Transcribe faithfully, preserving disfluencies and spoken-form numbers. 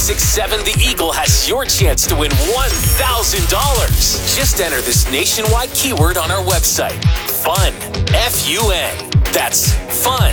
six seven The Eagle has your chance to win one thousand dollars. Just enter this nationwide keyword on our website. Fun. F U N. That's fun.